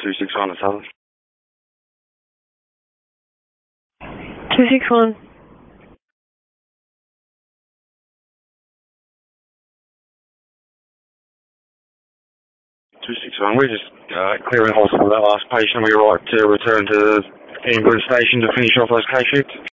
261, let's have it. 261. 261, we're just clearing hospital that last patient. We're right to return to Edinburgh Station to finish off those case sheets.